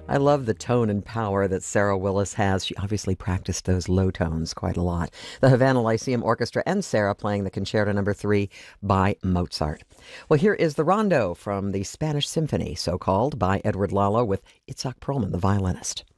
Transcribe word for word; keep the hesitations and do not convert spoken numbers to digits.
I love the tone and power that Sarah Willis has. She obviously practiced those low tones quite a lot. The Havana Lyceum Orchestra and Sarah playing the Concerto Number Three by Mozart. Well, here is the Rondo from the Spanish Symphony, so called, by Edward Lalo with Itzhak Perlman, the violinist.